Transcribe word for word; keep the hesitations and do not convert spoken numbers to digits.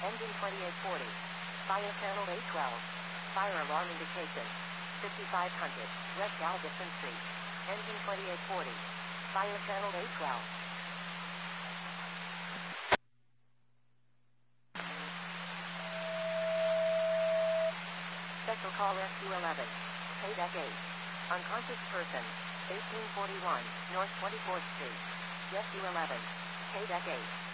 Engine twenty-eight forty. Fire channel eight twelve. Fire alarm indication. fifty-five hundred. West Galveston Street. Engine twenty-eight forty. Fire channel eight twelve. Special call S U eleven. K deck eight. Unconscious person. eighteen forty-one North twenty-fourth Street. S U eleven. K deck eight.